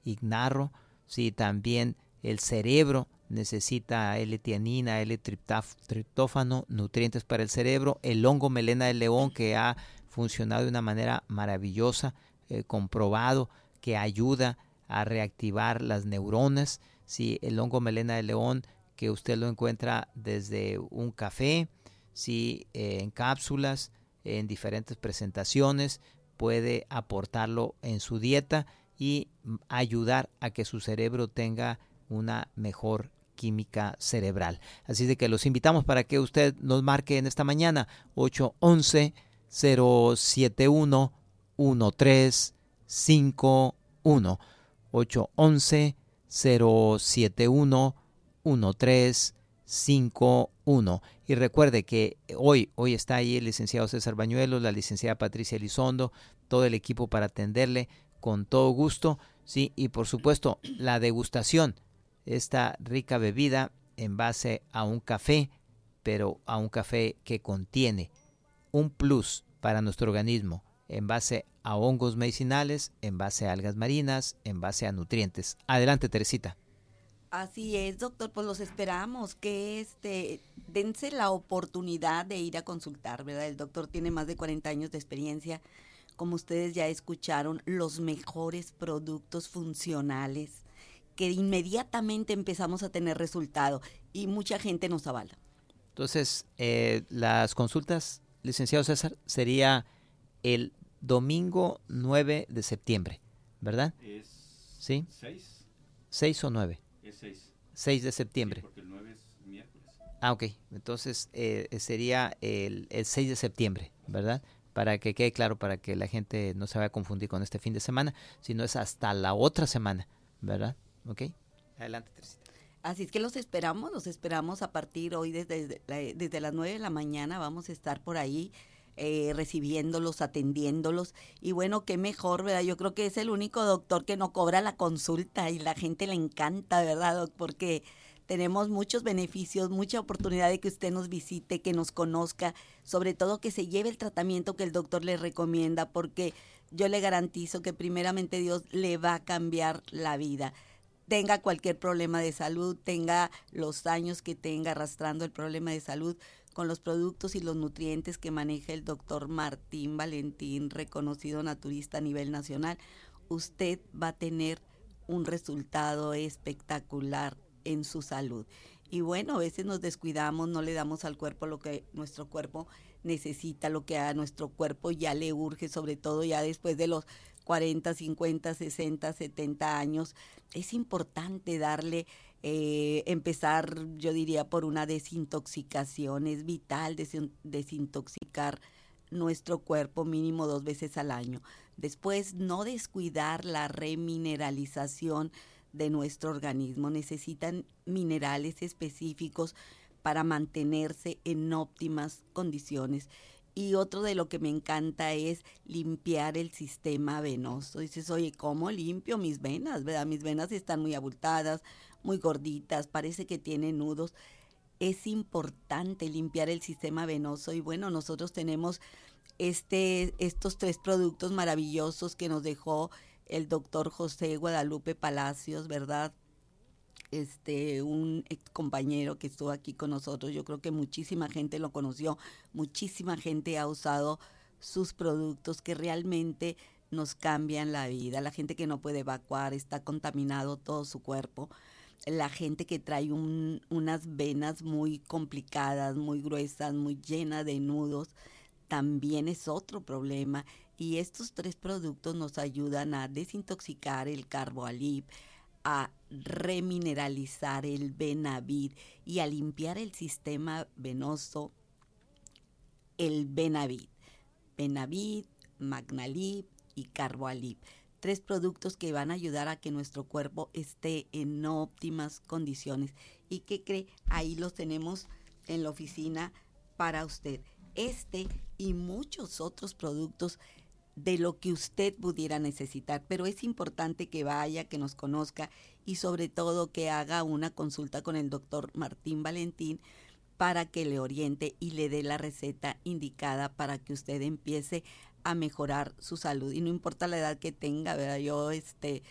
Ignarro, sí, también el cerebro necesita L-tianina, L-triptófano, nutrientes para el cerebro, el hongo melena de león que ha funcionado de una manera maravillosa, comprobado que ayuda a reactivar las neuronas, sí, el hongo melena de león que usted lo encuentra desde un café, sí, en cápsulas, en diferentes presentaciones, puede aportarlo en su dieta y ayudar a que su cerebro tenga una mejor química cerebral. Así de que los invitamos para que usted nos marque en esta mañana 811-071-1351, 811-071-1351. Y recuerde que hoy está ahí el licenciado César Bañuelos, la licenciada Patricia Elizondo, todo el equipo para atenderle con todo gusto, sí, y por supuesto la degustación, esta rica bebida en base a un café, pero a un café que contiene un plus para nuestro organismo en base a hongos medicinales, en base a algas marinas, en base a nutrientes. Adelante, Teresita. Así es, doctor, pues los esperamos, que dense la oportunidad de ir a consultar, ¿verdad? El doctor tiene más de 40 años de experiencia, como ustedes ya escucharon, los mejores productos funcionales, que inmediatamente empezamos a tener resultado y mucha gente nos avala. Entonces, las consultas, licenciado César, sería el domingo 9 de septiembre, ¿verdad? ¿Sí? 6 o 9. Es 6. 6 de septiembre. Sí, porque el 9 es miércoles. Ok. Entonces sería el 6 de septiembre, ¿verdad? Para que quede claro, para que la gente no se vaya a confundir con este fin de semana, sino es hasta la otra semana, ¿verdad? Ok. Adelante, Teresita. Así es que los esperamos a partir hoy desde las 9 de la mañana, vamos a estar por ahí recibiéndolos, atendiéndolos, y bueno, qué mejor, ¿verdad? Yo creo que es el único doctor que no cobra la consulta y la gente le encanta, ¿verdad, doc? Porque tenemos muchos beneficios, mucha oportunidad de que usted nos visite, que nos conozca, sobre todo que se lleve el tratamiento que el doctor le recomienda, porque yo le garantizo que primeramente Dios le va a cambiar la vida. Tenga cualquier problema de salud, tenga los años que tenga arrastrando el problema de salud, con los productos y los nutrientes que maneja el doctor Martín Valentín, reconocido naturista a nivel nacional, usted va a tener un resultado espectacular en su salud. Y bueno, a veces nos descuidamos, no le damos al cuerpo lo que nuestro cuerpo necesita, lo que a nuestro cuerpo ya le urge, sobre todo ya después de los 40, 50, 60, 70 años. Es importante darle, empezar, yo diría, por una desintoxicación. Es vital desintoxicar nuestro cuerpo mínimo 2 veces al año. Después, no descuidar la remineralización de nuestro organismo. Necesitan minerales específicos para mantenerse en óptimas condiciones. Y otro de lo que me encanta es limpiar el sistema venoso. Dices, oye, ¿cómo limpio mis venas? ¿Verdad? Mis venas están muy abultadas, muy gorditas, parece que tienen nudos. Es importante limpiar el sistema venoso y bueno, nosotros tenemos estos 3 productos maravillosos que nos dejó el doctor José Guadalupe Palacios, ¿verdad? Un ex compañero que estuvo aquí con nosotros, yo creo que muchísima gente lo conoció, muchísima gente ha usado sus productos que realmente nos cambian la vida, la gente que no puede evacuar, está contaminado todo su cuerpo, la gente que trae unas venas muy complicadas, muy gruesas, muy llenas de nudos, también es otro problema y estos 3 productos nos ayudan a desintoxicar el Carboalip, a remineralizar el Benavid y a limpiar el sistema venoso, el Benavid. Benavid, Magnalip y Carboalip. 3 productos que van a ayudar a que nuestro cuerpo esté en óptimas condiciones. ¿Y qué cree? Ahí los tenemos en la oficina para usted. Y muchos otros productos de lo que usted pudiera necesitar, pero es importante que vaya, que nos conozca y sobre todo que haga una consulta con el doctor Martín Valentín para que le oriente y le dé la receta indicada para que usted empiece a mejorar su salud. Y no importa la edad que tenga, ¿verdad? Yo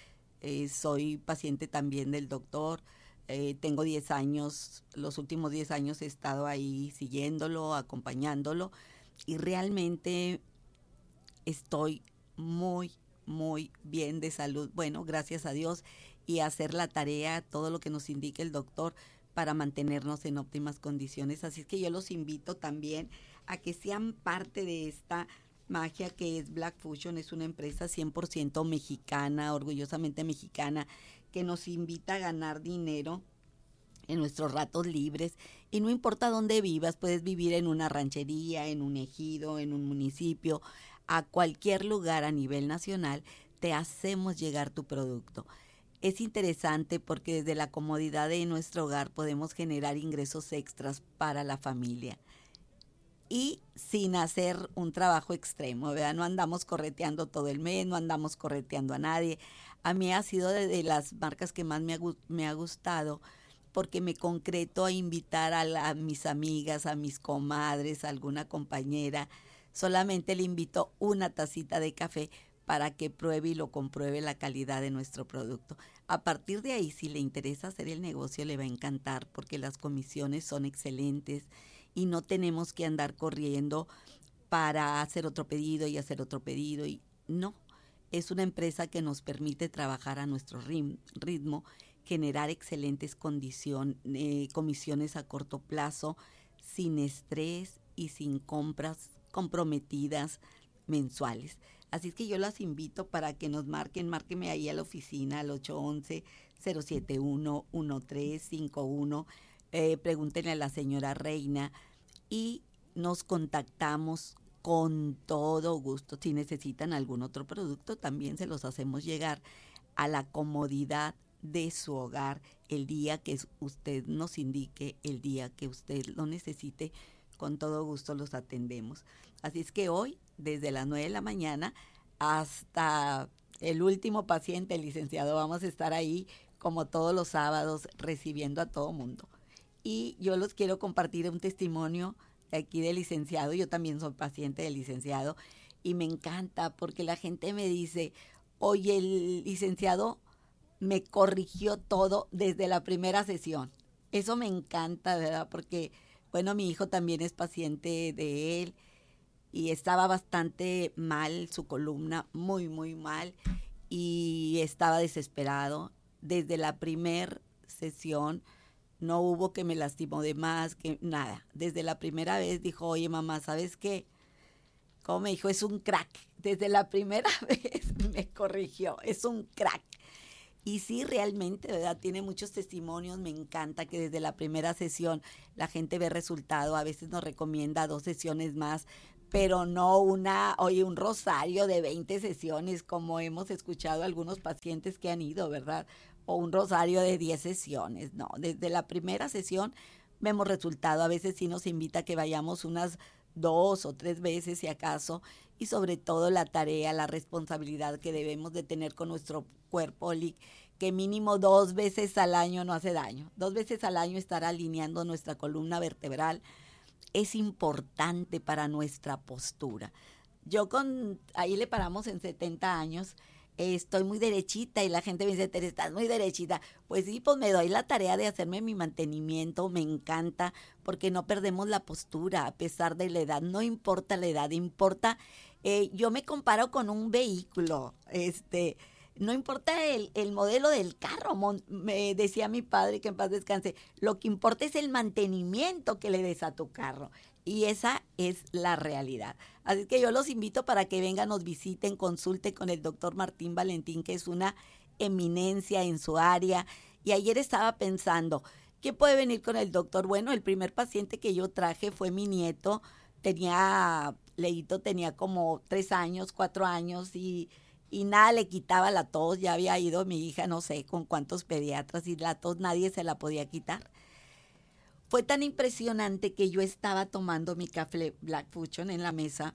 soy paciente también del doctor. Tengo 10 años, los últimos 10 años he estado ahí siguiéndolo, acompañándolo, y realmente estoy muy, muy bien de salud. Bueno, gracias a Dios, y hacer la tarea, todo lo que nos indique el doctor para mantenernos en óptimas condiciones. Así es que yo los invito también a que sean parte de esta magia que es Black Fusion. Es una empresa 100% mexicana, orgullosamente mexicana, que nos invita a ganar dinero en nuestros ratos libres, y no importa dónde vivas, puedes vivir en una ranchería, en un ejido, en un municipio, a cualquier lugar a nivel nacional, te hacemos llegar tu producto. Es interesante porque desde la comodidad de nuestro hogar podemos generar ingresos extras para la familia y sin hacer un trabajo extremo, ¿verdad? No andamos correteando todo el mes, no andamos correteando a nadie. A mí ha sido de las marcas que más me ha gustado, porque me concreto a invitar a mis amigas, a mis comadres, a alguna compañera. Solamente le invito una tacita de café para que pruebe y lo compruebe la calidad de nuestro producto. A partir de ahí, si le interesa hacer el negocio, le va a encantar, porque las comisiones son excelentes y no tenemos que andar corriendo para hacer otro pedido y hacer otro pedido. Y no, es una empresa que nos permite trabajar a nuestro ritmo, generar excelentes comisiones a corto plazo, sin estrés y sin compras comprometidas mensuales. Así es que yo las invito para que nos márquenme ahí a la oficina al 811-071-1351, pregúntenle a la señora Reina y nos contactamos con todo gusto. Si necesitan algún otro producto, también se los hacemos llegar a la comodidad de su hogar el día que usted nos indique, el día que usted lo necesite. Con todo gusto los atendemos. Así es que hoy, desde las 9 de la mañana hasta el último paciente, el licenciado, vamos a estar ahí como todos los sábados recibiendo a todo mundo. Y yo los quiero compartir un testimonio aquí del licenciado. Yo también soy paciente del licenciado y me encanta porque la gente me dice, oye, el licenciado me corrigió todo desde la primera sesión. Eso me encanta, ¿verdad? Porque, bueno, mi hijo también es paciente de él y estaba bastante mal, su columna muy, muy mal, y estaba desesperado. Desde la primera sesión no hubo que me lastimó de más, que nada. Desde la primera vez dijo, oye mamá, ¿sabes qué? Como me dijo, es un crack. Desde la primera vez me corrigió, es un crack. Y sí, realmente, ¿verdad? Tiene muchos testimonios. Me encanta que desde la primera sesión la gente ve resultado. A veces nos recomienda 2 sesiones más, pero no un rosario de 20 sesiones, como hemos escuchado algunos pacientes que han ido, ¿verdad? O un rosario de 10 sesiones. No, desde la primera sesión vemos resultado. A veces sí nos invita a que vayamos unas 2 o 3 veces si acaso, y sobre todo la tarea, la responsabilidad que debemos de tener con nuestro cuerpo, que mínimo 2 veces al año no hace daño. 2 veces al año estar alineando nuestra columna vertebral es importante para nuestra postura. Ahí le paramos en 70 años, estoy muy derechita, y la gente me dice, Tere, estás muy derechita. Pues sí, pues me doy la tarea de hacerme mi mantenimiento, me encanta, porque no perdemos la postura a pesar de la edad. No importa la edad, importa, yo me comparo con un vehículo, no importa el modelo del carro. Me decía mi padre, que en paz descanse, lo que importa es el mantenimiento que le des a tu carro. Y esa es la realidad. Así que yo los invito para que vengan, nos visiten, consulten con el doctor Martín Valentín, que es una eminencia en su área. Y ayer estaba pensando, ¿quién puede venir con el doctor? Bueno, el primer paciente que yo traje fue mi nieto. Leito tenía como 3 años, 4 años, y nada le quitaba la tos. Ya había ido mi hija, no sé con cuántos pediatras, y la tos nadie se la podía quitar. Fue tan impresionante que yo estaba tomando mi café Black Fusion en la mesa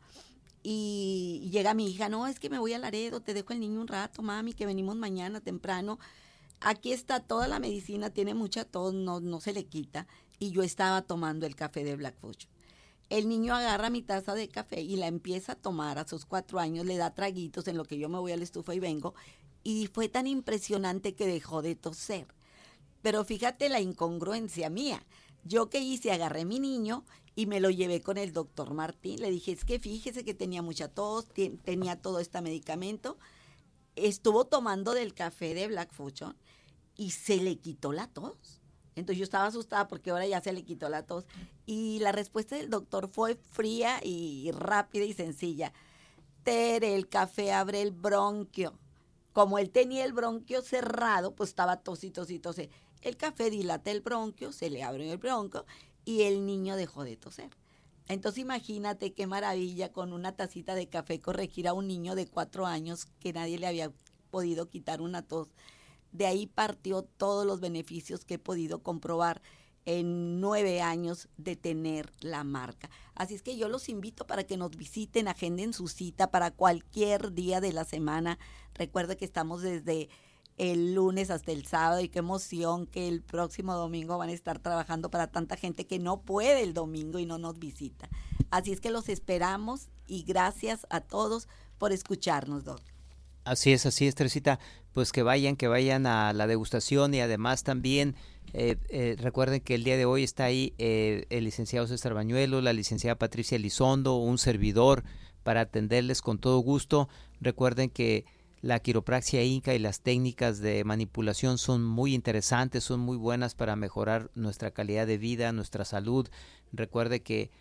y llega mi hija, no, es que me voy a Laredo, te dejo el niño un rato, mami, que venimos mañana temprano. Aquí está toda la medicina, tiene mucha tos, no se le quita. Y yo estaba tomando el café de Black Fusion. El niño agarra mi taza de café y la empieza a tomar a sus 4 años, le da traguitos en lo que yo me voy a la estufa y vengo, y fue tan impresionante que dejó de toser. Pero fíjate la incongruencia mía. Yo qué hice, agarré a mi niño y me lo llevé con el doctor Martín. Le dije, es que fíjese que tenía mucha tos, tenía todo este medicamento. Estuvo tomando del café de Black Fusion y se le quitó la tos. Entonces yo estaba asustada porque ahora ya se le quitó la tos. Y la respuesta del doctor fue fría y rápida y sencilla. Tere, el café abre el bronquio. Como él tenía el bronquio cerrado, pues estaba tos y tos y tos. El café dilata el bronquio, se le abre el bronquio y el niño dejó de toser. Entonces imagínate qué maravilla con una tacita de café corregir a un niño de 4 años que nadie le había podido quitar una tos. De ahí partió todos los beneficios que he podido comprobar en 9 años de tener la marca. Así es que yo los invito para que nos visiten, agenden su cita para cualquier día de la semana. Recuerde que estamos desde el lunes hasta el sábado y qué emoción que el próximo domingo van a estar trabajando para tanta gente que no puede el domingo y no nos visita. Así es que los esperamos y gracias a todos por escucharnos, Doc. Así es, Teresita. Pues que vayan a la degustación y además también recuerden que el día de hoy está ahí el licenciado César Bañuelos, la licenciada Patricia Elizondo, un servidor para atenderles con todo gusto. Recuerden que la quiropraxia inca y las técnicas de manipulación son muy interesantes, son muy buenas para mejorar nuestra calidad de vida, nuestra salud. Recuerde que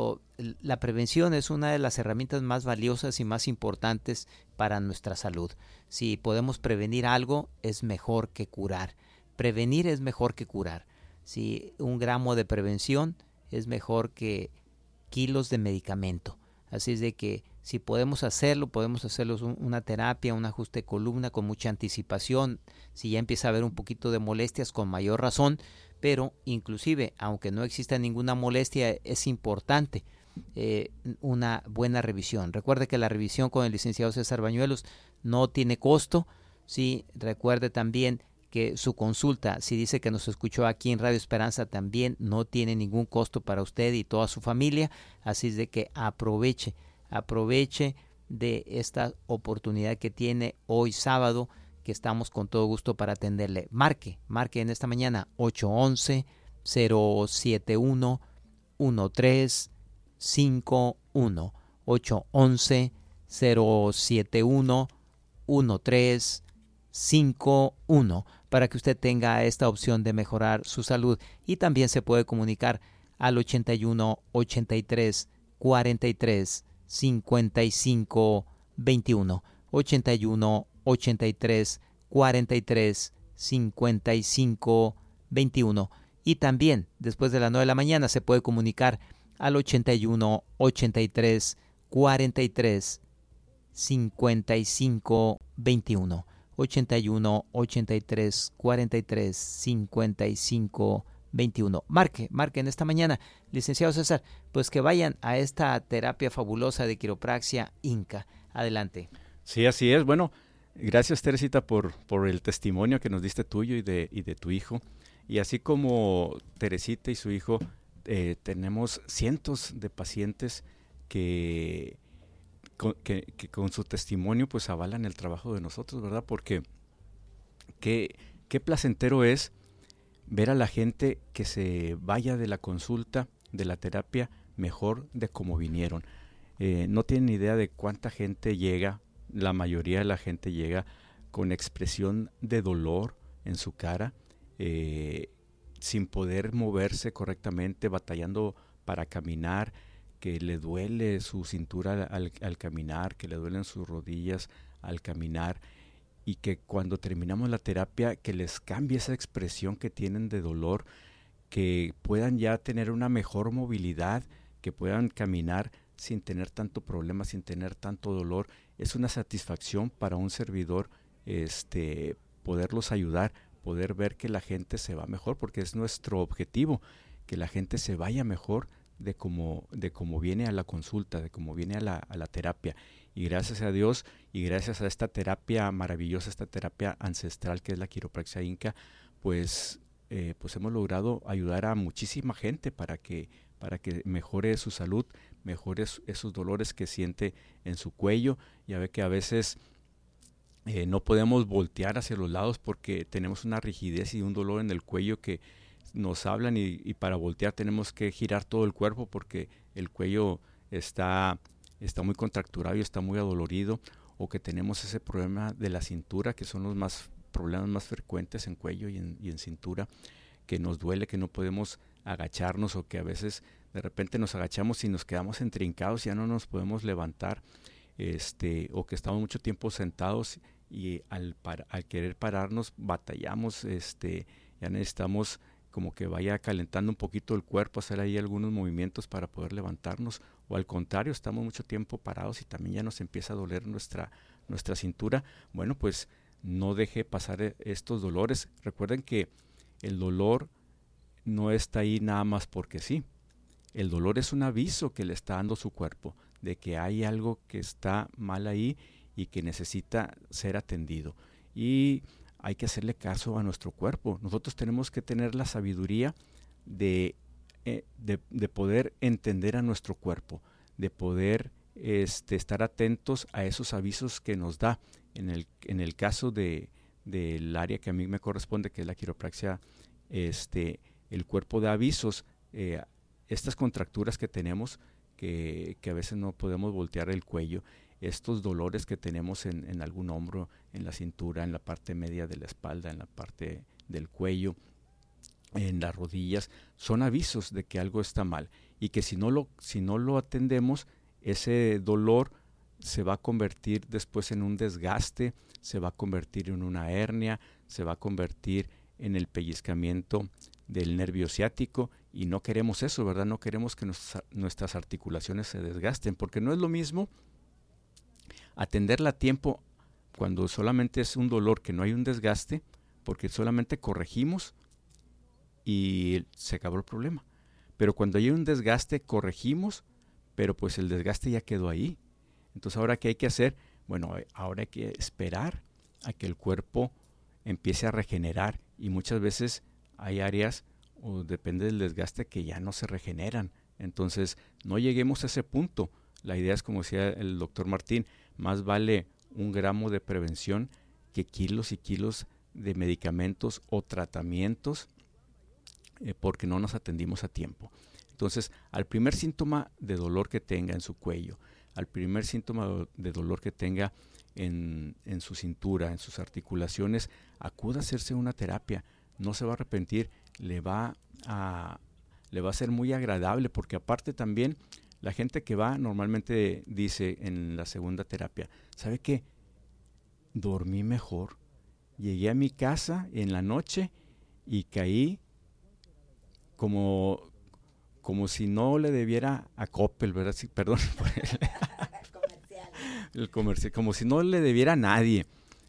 la prevención es una de las herramientas más valiosas y más importantes para nuestra salud. Si podemos prevenir algo, es mejor que curar. Prevenir es mejor que curar. Si 1 gramo de prevención es mejor que kilos de medicamento. Así es de que si podemos hacerlo una terapia, un ajuste de columna con mucha anticipación. Si ya empieza a haber un poquito de molestias, con mayor razón, pero inclusive, aunque no exista ninguna molestia, es importante una buena revisión. Recuerde que la revisión con el licenciado César Bañuelos no tiene costo. Sí, recuerde también que su consulta, si dice que nos escuchó aquí en Radio Esperanza, también no tiene ningún costo para usted y toda su familia. Así es de que aproveche de esta oportunidad que tiene hoy sábado, que estamos con todo gusto para atenderle. Marque en esta mañana 811-071-1351, 811-071-1351, para que usted tenga esta opción de mejorar su salud. Y también se puede comunicar al 81 83 43 55 21, 81 83 43 55 21. Y también después de las 9 de la mañana se puede comunicar al 81 83 43 55 21, 81 83 43 55 21. Marque en esta mañana, licenciado César, pues que vayan a esta terapia fabulosa de quiropraxia inca. Adelante. Sí, así es. Bueno, gracias, Teresita, por el testimonio que nos diste tuyo y de tu hijo. Y así como Teresita y su hijo, tenemos cientos de pacientes que con su testimonio pues avalan el trabajo de nosotros, ¿verdad? Porque qué placentero es ver a la gente que se vaya de la consulta, de la terapia, mejor de como vinieron. No tienen idea de cuánta gente llega, la mayoría de la gente llega con expresión de dolor en su cara, sin poder moverse correctamente, batallando para caminar, que le duele su cintura al caminar, que le duelen sus rodillas al caminar, y que cuando terminamos la terapia que les cambie esa expresión que tienen de dolor, que puedan ya tener una mejor movilidad, que puedan caminar sin tener tanto problema, sin tener tanto dolor. Es una satisfacción para un servidor poderlos ayudar, poder ver que la gente se va mejor, porque es nuestro objetivo, que la gente se vaya mejor de cómo viene a la consulta, de cómo viene a la terapia. Y gracias a Dios y gracias a esta terapia maravillosa, esta terapia ancestral que es la quiropraxia inca, pues hemos logrado ayudar a muchísima gente para que mejore su salud, mejore esos dolores que siente en su cuello. Ya ve que a veces No podemos voltear hacia los lados porque tenemos una rigidez y un dolor en el cuello que nos hablan, y para voltear tenemos que girar todo el cuerpo porque el cuello está muy contracturado y está muy adolorido, o que tenemos ese problema de la cintura, que son los problemas más frecuentes en cuello y en cintura, que nos duele, que no podemos agacharnos, o que a veces de repente nos agachamos y nos quedamos entrincados, ya no nos podemos levantar, o que estamos mucho tiempo sentados y al querer pararnos batallamos, ya necesitamos como que vaya calentando un poquito el cuerpo, hacer ahí algunos movimientos para poder levantarnos, o al contrario, estamos mucho tiempo parados y también ya nos empieza a doler nuestra cintura. Bueno, pues no deje pasar estos dolores. Recuerden que el dolor no está ahí nada más porque sí. El dolor es un aviso que le está dando su cuerpo de que hay algo que está mal ahí y que necesita ser atendido. Y hay que hacerle caso a nuestro cuerpo. Nosotros tenemos que tener la sabiduría de poder entender a nuestro cuerpo, de poder estar atentos a esos avisos que nos da. En el caso del área que a mí me corresponde, que es la quiropraxia, el cuerpo da avisos, estas contracturas que tenemos, que a veces no podemos voltear el cuello, estos dolores que tenemos en algún hombro, en la cintura, en la parte media de la espalda, en la parte del cuello, en las rodillas, son avisos de que algo está mal, y que si no lo atendemos, ese dolor se va a convertir después en un desgaste, se va a convertir en una hernia, se va a convertir en el pellizcamiento del nervio ciático, y no queremos eso, ¿verdad? No queremos que nuestras articulaciones se desgasten, porque no es lo mismo atenderla a tiempo cuando solamente es un dolor, que no hay un desgaste, porque solamente corregimos y se acabó el problema. Pero cuando hay un desgaste, corregimos, pero pues el desgaste ya quedó ahí. Entonces, ¿ahora qué hay que hacer? Bueno, ahora hay que esperar a que el cuerpo empiece a regenerar, y muchas veces hay áreas, o depende del desgaste, que ya no se regeneran. Entonces, no lleguemos a ese punto. La idea es, como decía el doctor Martín, más vale 1 gramo de prevención que kilos y kilos de medicamentos o tratamientos, porque no nos atendimos a tiempo. Entonces, al primer síntoma de dolor que tenga en su cuello, al primer síntoma de dolor que tenga en su cintura, en sus articulaciones, acuda a hacerse una terapia. No se va a arrepentir, le va a ser muy agradable, porque aparte también la gente que va normalmente dice en la segunda terapia, ¿sabe qué? Dormí mejor, llegué a mi casa en la noche y caí como si no le debiera a Coppel, ¿verdad? Sí, perdón por el comercial, como si no le debiera a nadie.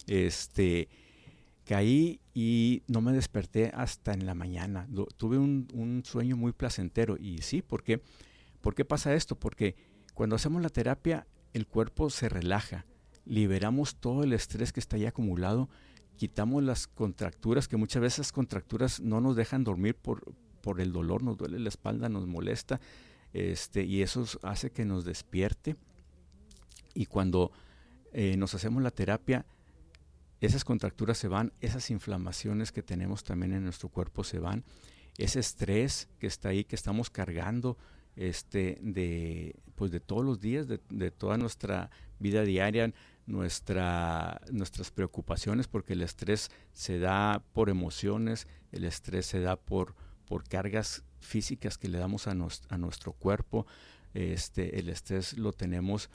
Caí y no me desperté hasta en la mañana. Tuve un sueño muy placentero. Y sí, ¿por qué? ¿Por qué pasa esto? Porque cuando hacemos la terapia, el cuerpo se relaja, liberamos todo el estrés que está ahí acumulado, quitamos las contracturas, que muchas veces esas contracturas no nos dejan dormir por el dolor, nos duele la espalda, nos molesta, y eso hace que nos despierte. Y cuando nos hacemos la terapia, esas contracturas se van, esas inflamaciones que tenemos también en nuestro cuerpo se van, ese estrés que está ahí, que estamos cargando, de todos los días, de toda nuestra vida diaria, nuestras preocupaciones, porque el estrés se da por emociones, el estrés se da por cargas físicas que le damos a nuestro cuerpo, el estrés lo tenemos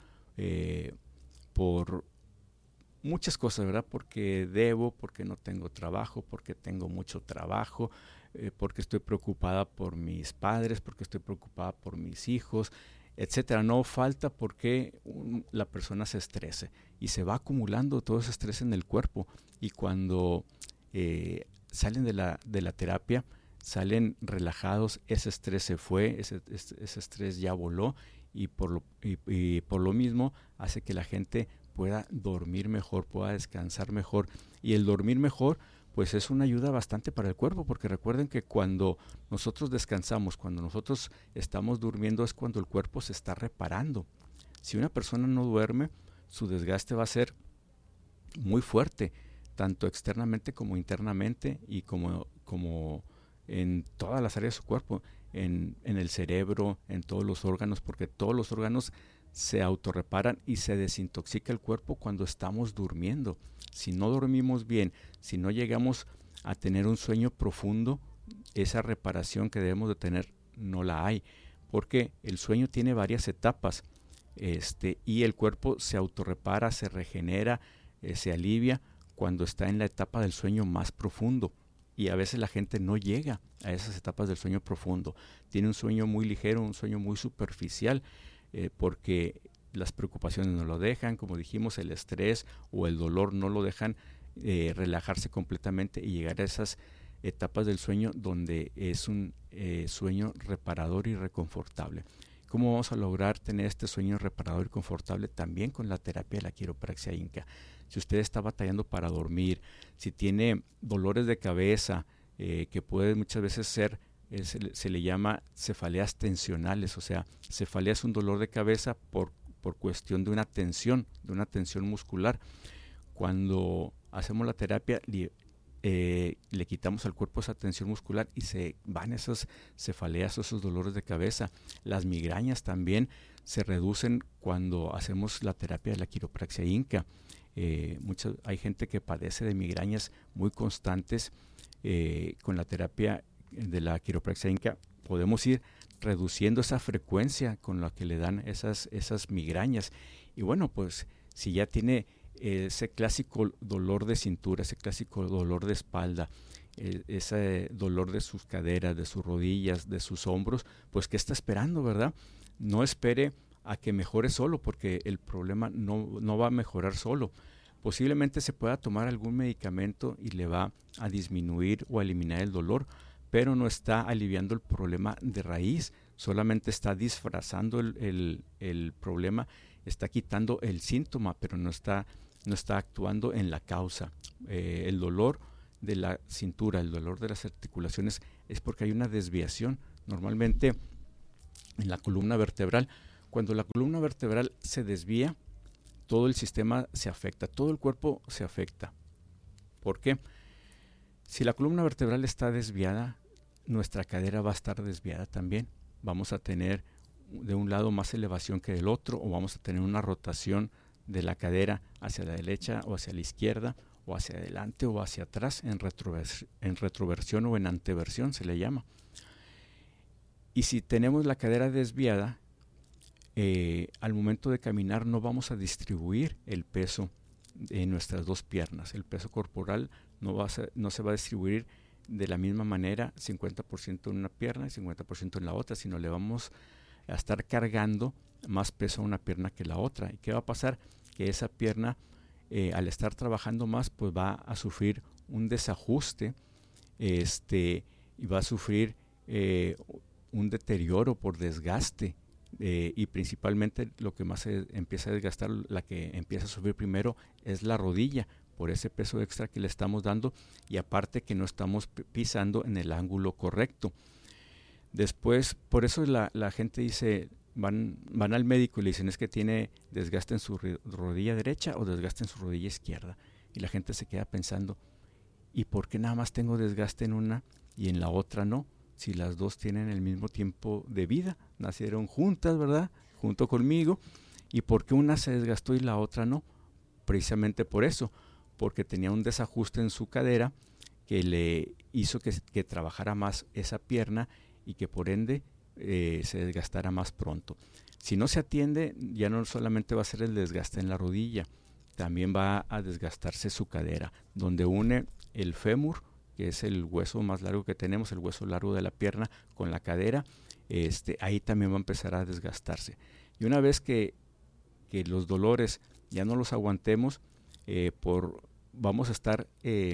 por muchas cosas, ¿verdad? Porque debo, porque no tengo trabajo, porque tengo mucho trabajo, porque estoy preocupada por mis padres, porque estoy preocupada por mis hijos, etcétera. No falta porque la persona se estrese y se va acumulando todo ese estrés en el cuerpo, y cuando salen de la terapia, salen relajados, ese estrés se fue, ese estrés ya voló, y por lo mismo hace que la gente pueda dormir mejor, pueda descansar mejor. Y el dormir mejor, pues es una ayuda bastante para el cuerpo, porque recuerden que cuando nosotros descansamos, cuando nosotros estamos durmiendo, es cuando el cuerpo se está reparando. Si una persona no duerme, su desgaste va a ser muy fuerte, tanto externamente como internamente y como en todas las áreas de su cuerpo, en el cerebro, en todos los órganos, porque todos los órganos se autorreparan y se desintoxica el cuerpo cuando estamos durmiendo. Si no dormimos bien, si no llegamos a tener un sueño profundo, esa reparación que debemos de tener no la hay, porque el sueño tiene varias etapas, y el cuerpo se autorrepara, se regenera, se alivia cuando está en la etapa del sueño más profundo. Y a veces la gente no llega a esas etapas del sueño profundo. Tiene un sueño muy ligero, un sueño muy superficial, porque las preocupaciones no lo dejan, como dijimos, el estrés o el dolor no lo dejan relajarse completamente y llegar a esas etapas del sueño donde es un sueño reparador y reconfortable. ¿Cómo vamos a lograr tener este sueño reparador y confortable? También con la terapia de la quiropraxia Inca. Si usted está batallando para dormir, si tiene dolores de cabeza, que puede muchas veces ser, se le llama cefaleas tensionales, o sea, cefalea es un dolor de cabeza por cuestión de una tensión muscular. Cuando hacemos la terapia, le quitamos al cuerpo esa tensión muscular y se van esas cefaleas, esos dolores de cabeza. Las migrañas también se reducen cuando hacemos la terapia de la quiropraxia Inca. Hay gente que padece de migrañas muy constantes. Con la terapia de la quiropraxia Inca podemos ir reduciendo esa frecuencia con la que le dan esas migrañas. Y bueno, pues si ya tiene ese clásico dolor de cintura, ese clásico dolor de espalda, ese dolor de sus caderas, de sus rodillas, de sus hombros, pues ¿qué está esperando, verdad? No espere a que mejore solo, porque el problema no va a mejorar solo. Posiblemente se pueda tomar algún medicamento y le va a disminuir o a eliminar el dolor, pero no está aliviando el problema de raíz, solamente está disfrazando el problema, está quitando el síntoma, pero no está actuando en la causa. El dolor de la cintura, el dolor de las articulaciones es porque hay una desviación. Normalmente en la columna vertebral, cuando la columna vertebral se desvía, todo el sistema se afecta, todo el cuerpo se afecta. ¿Por qué? Si la columna vertebral está desviada, nuestra cadera va a estar desviada también. Vamos a tener de un lado más elevación que del otro, o vamos a tener una rotación de la cadera hacia la derecha o hacia la izquierda, o hacia adelante o hacia atrás, en retroversión o en anteversión se le llama. Y si tenemos la cadera desviada, al momento de caminar no vamos a distribuir el peso en nuestras dos piernas. El peso corporal no se va a distribuir de la misma manera, 50% en una pierna y 50% en la otra, sino le vamos a estar cargando más peso a una pierna que la otra. ¿Y qué va a pasar? Que esa pierna, al estar trabajando más, pues va a sufrir un desajuste, y va a sufrir un deterioro por desgaste, y principalmente lo que más se empieza a desgastar, la que empieza a sufrir primero, es la rodilla, por ese peso extra que le estamos dando, y aparte que no estamos pisando en el ángulo correcto. Después, por eso la gente dice, van al médico y le dicen, es que tiene desgaste en su rodilla derecha o desgaste en su rodilla izquierda, y la gente se queda pensando, ¿y por qué nada más tengo desgaste en una y en la otra no? Si las dos tienen el mismo tiempo de vida, nacieron juntas, ¿verdad? Junto conmigo. ¿Y por qué una se desgastó y la otra no? Precisamente por eso, porque tenía un desajuste en su cadera que le hizo que trabajara más esa pierna y que por ende se desgastara más pronto. Si no se atiende, ya no solamente va a ser el desgaste en la rodilla, también va a desgastarse su cadera, donde une el fémur, que es el hueso más largo que tenemos, el hueso largo de la pierna, con la cadera. Ahí también va a empezar a desgastarse. Y una vez que los dolores ya no los aguantemos, vamos a estar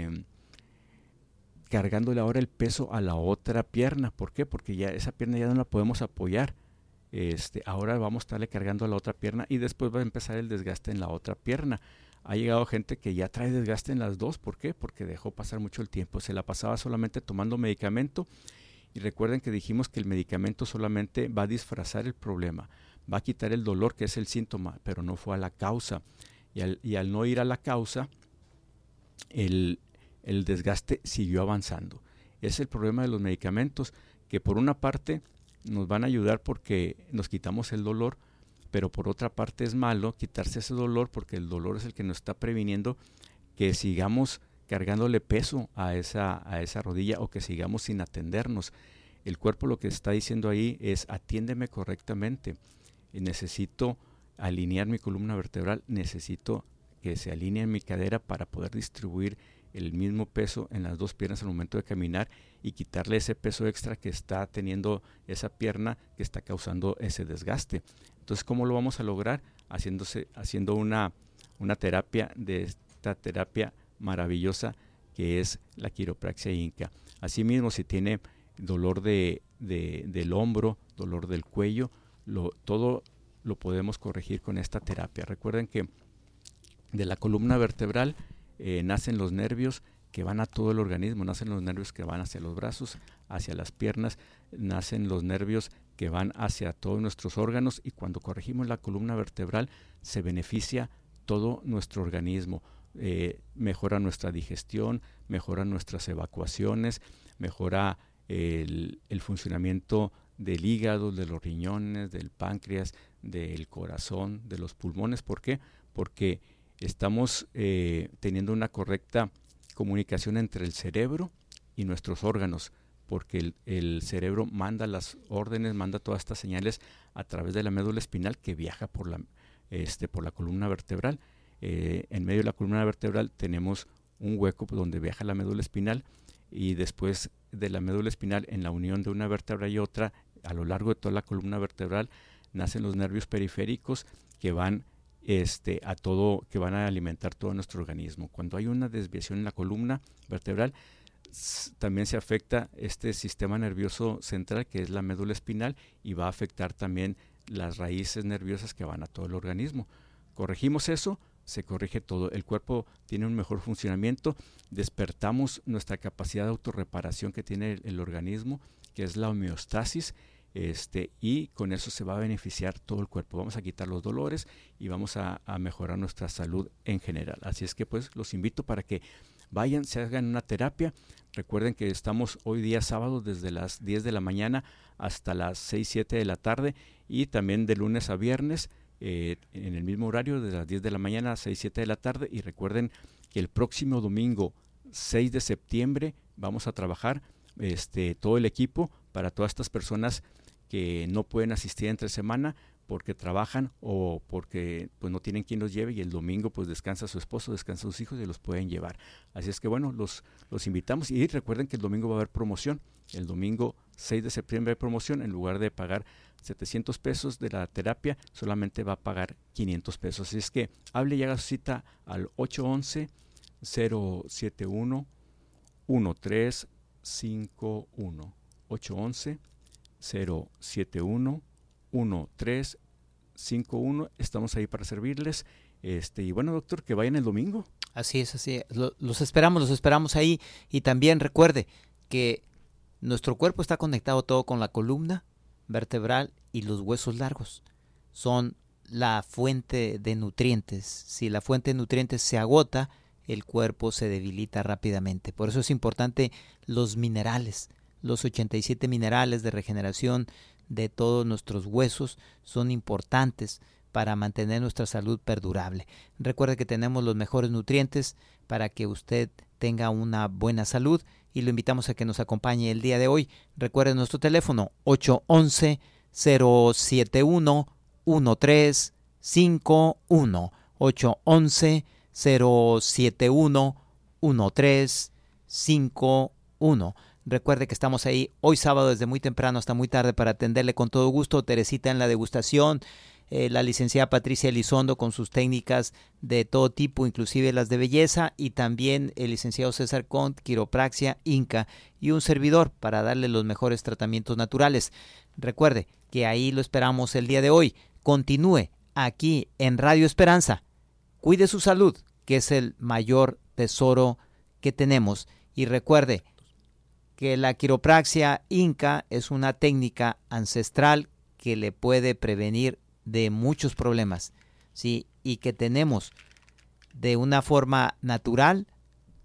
cargándole ahora el peso a la otra pierna. ¿Por qué? Porque ya esa pierna ya no la podemos apoyar. Ahora vamos a estarle cargando a la otra pierna y después va a empezar el desgaste en la otra pierna. Ha llegado gente que ya trae desgaste en las dos. ¿Por qué? Porque dejó pasar mucho el tiempo. Se la pasaba solamente tomando medicamento. Y recuerden que dijimos que el medicamento solamente va a disfrazar el problema, va a quitar el dolor, que es el síntoma, pero no fue a la causa. Y al no ir a la causa, el desgaste siguió avanzando. Es el problema de los medicamentos, que por una parte nos van a ayudar porque nos quitamos el dolor, pero por otra parte es malo quitarse ese dolor porque el dolor es el que nos está previniendo que sigamos cargándole peso a esa rodilla o que sigamos sin atendernos. El cuerpo lo que está diciendo ahí es: atiéndeme correctamente, necesito alinear mi columna vertebral, necesito que se alinee mi cadera para poder distribuir el mismo peso en las dos piernas al momento de caminar y quitarle ese peso extra que está teniendo esa pierna que está causando ese desgaste. Entonces, ¿cómo lo vamos a lograr? Haciendo una terapia, de esta terapia maravillosa que es la quiropraxia Inca. Asimismo, si tiene dolor del hombro, dolor del cuello, todo lo podemos corregir con esta terapia. Recuerden que de la columna vertebral nacen los nervios que van a todo el organismo, nacen los nervios que van hacia los brazos, hacia las piernas, nacen los nervios que van hacia todos nuestros órganos, y cuando corregimos la columna vertebral se beneficia todo nuestro organismo. Mejora nuestra digestión, mejora nuestras evacuaciones, mejora el funcionamiento del hígado, de los riñones, del páncreas, del corazón, de los pulmones. ¿Por qué? Porque estamos teniendo una correcta comunicación entre el cerebro y nuestros órganos, porque el cerebro manda las órdenes, manda todas estas señales a través de la médula espinal que viaja por la columna vertebral. En medio de la columna vertebral tenemos un hueco donde viaja la médula espinal, y después de la médula espinal, en la unión de una vértebra y otra, a lo largo de toda la columna vertebral, nacen los nervios periféricos que van que van a alimentar todo nuestro organismo. Cuando hay una desviación en la columna vertebral, también se afecta este sistema nervioso central, que es la médula espinal, y va a afectar también las raíces nerviosas que van a todo el organismo. Corregimos eso, se corrige todo, el cuerpo tiene un mejor funcionamiento, despertamos nuestra capacidad de autorreparación que tiene el organismo, que es la homeostasis, y con eso se va a beneficiar todo el cuerpo. Vamos a quitar los dolores y vamos a mejorar nuestra salud en general. Así es que pues los invito para que vayan, se hagan una terapia. Recuerden que estamos hoy día sábado desde las 10 de la mañana hasta las 6, 7 de la tarde, y también de lunes a viernes en el mismo horario, de las 10 de la mañana a 6, 7 de la tarde. Y recuerden que el próximo domingo 6 de septiembre vamos a trabajar todo el equipo para todas estas personas que no pueden asistir entre semana porque trabajan o porque pues no tienen quien los lleve, y el domingo pues descansa su esposo, descansa sus hijos y los pueden llevar. Así es que bueno, los invitamos, y recuerden que el domingo va a haber promoción. El domingo 6 de septiembre hay promoción. En lugar de pagar 700 pesos de la terapia, solamente va a pagar 500 pesos. Así es que hable y haga su cita al 811-071-1351. 811-071-1351. Estamos ahí para servirles. Y bueno, doctor, que vayan el domingo. Así es. Los esperamos ahí. Y también recuerde que nuestro cuerpo está conectado todo con la columna vertebral, y los huesos largos son la fuente de nutrientes. Si la fuente de nutrientes se agota, el cuerpo se debilita rápidamente. Por eso es importante los minerales. Los 87 minerales de regeneración de todos nuestros huesos son importantes para mantener nuestra salud perdurable. Recuerde que tenemos los mejores nutrientes para que usted tenga una buena salud, y lo invitamos a que nos acompañe el día de hoy. Recuerde nuestro teléfono 811-071-1351. 811-071-1351. Recuerde que estamos ahí hoy sábado desde muy temprano hasta muy tarde para atenderle con todo gusto. Teresita en la degustación, la licenciada Patricia Elizondo con sus técnicas de todo tipo, inclusive las de belleza, y también el licenciado César Cont, quiropraxia Inca, y un servidor para darle los mejores tratamientos naturales. Recuerde que ahí lo esperamos el día de hoy. Continúe aquí en Radio Esperanza. Cuide su salud, que es el mayor tesoro que tenemos. Y recuerde que la quiropraxia Inca es una técnica ancestral que le puede prevenir de muchos problemas, ¿sí? Y que tenemos de una forma natural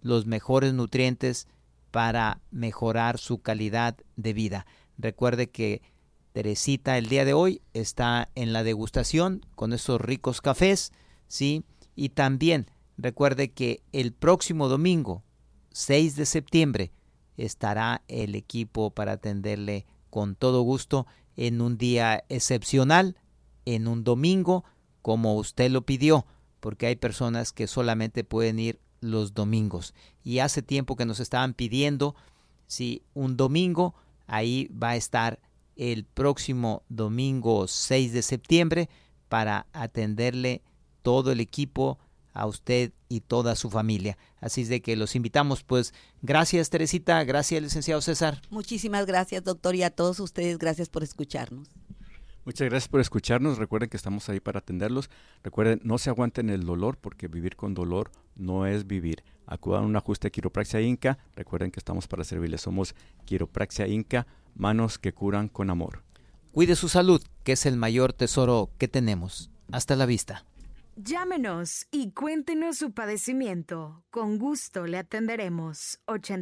los mejores nutrientes para mejorar su calidad de vida. Recuerde que Teresita el día de hoy está en la degustación con esos ricos cafés, ¿sí? Y también recuerde que el próximo domingo, 6 de septiembre, estará el equipo para atenderle con todo gusto en un día excepcional, en un domingo, como usted lo pidió, porque hay personas que solamente pueden ir los domingos. Y hace tiempo que nos estaban pidiendo, si un domingo, ahí va a estar el próximo domingo 6 de septiembre para atenderle todo el equipo a usted y toda su familia. Así es de que los invitamos, pues. Gracias, Teresita. Gracias, licenciado César. Muchísimas gracias, doctor, y a todos ustedes, gracias por escucharnos. Muchas gracias por escucharnos. Recuerden que estamos ahí para atenderlos. Recuerden, no se aguanten el dolor, porque vivir con dolor no es vivir. Acudan a un ajuste de Quiropraxia Inca. Recuerden que estamos para servirles. Somos Quiropraxia Inca, manos que curan con amor. Cuide su salud, que es el mayor tesoro que tenemos. Hasta la vista. Llámenos y cuéntenos su padecimiento. Con gusto le atenderemos.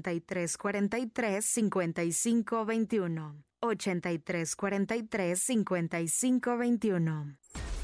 8343-5521. 8343-5521.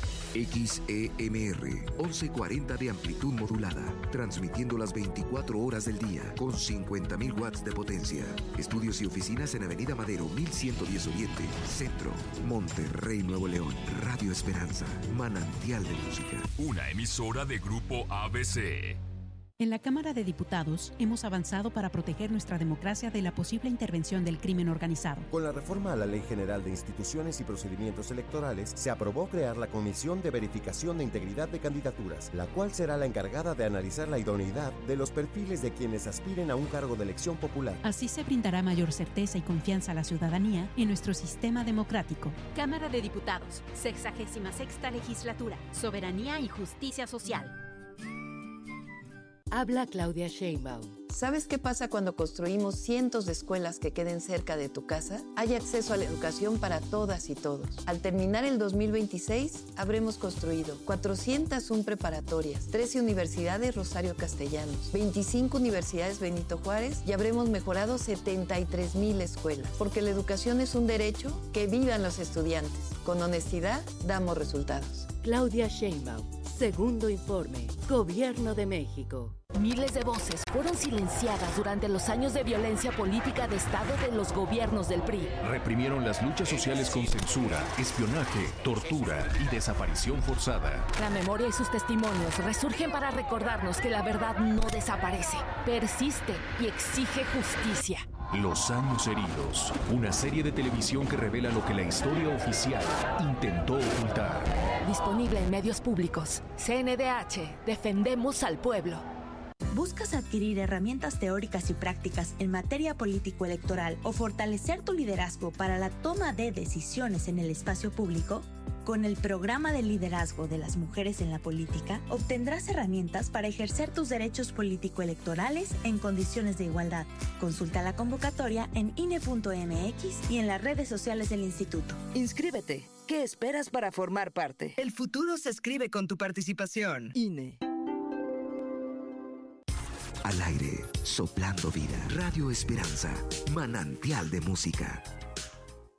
XEMR 1140 de amplitud modulada, transmitiendo las 24 horas del día con 50.000 watts de potencia. Estudios y oficinas en Avenida Madero 1110 Oriente, Centro, Monterrey, Nuevo León. Radio Esperanza, manantial de música. Una emisora de Grupo ABC. En la Cámara de Diputados hemos avanzado para proteger nuestra democracia de la posible intervención del crimen organizado. Con la reforma a la Ley General de Instituciones y Procedimientos Electorales, se aprobó crear la Comisión de Verificación de Integridad de Candidaturas, la cual será la encargada de analizar la idoneidad de los perfiles de quienes aspiren a un cargo de elección popular. Así se brindará mayor certeza y confianza a la ciudadanía en nuestro sistema democrático. Cámara de Diputados, 66ª Legislatura, Soberanía y Justicia Social. Habla Claudia Sheinbaum. ¿Sabes qué pasa cuando construimos cientos de escuelas que queden cerca de tu casa? Hay acceso a la educación para todas y todos. Al terminar el 2026, habremos construido 401 preparatorias, 13 universidades Rosario Castellanos, 25 universidades Benito Juárez y habremos mejorado 73,000 escuelas. Porque la educación es un derecho, que vivan los estudiantes. Con honestidad, damos resultados. Claudia Sheinbaum. Segundo informe. Gobierno de México. Miles de voces fueron silenciadas durante los años de violencia política de Estado de los gobiernos del PRI. Reprimieron las luchas sociales con censura, espionaje, tortura y desaparición forzada. La memoria y sus testimonios resurgen para recordarnos que la verdad no desaparece, persiste y exige justicia. Los años heridos, una serie de televisión que revela lo que la historia oficial intentó ocultar. Disponible en medios públicos. CNDH, defendemos al pueblo. ¿Buscas adquirir herramientas teóricas y prácticas en materia político-electoral o fortalecer tu liderazgo para la toma de decisiones en el espacio público? Con el programa de liderazgo de las mujeres en la política, obtendrás herramientas para ejercer tus derechos político-electorales en condiciones de igualdad. Consulta la convocatoria en INE.mx y en las redes sociales del instituto. Inscríbete. ¿Qué esperas para formar parte? El futuro se escribe con tu participación. INE. Al aire, soplando vida. Radio Esperanza, manantial de música.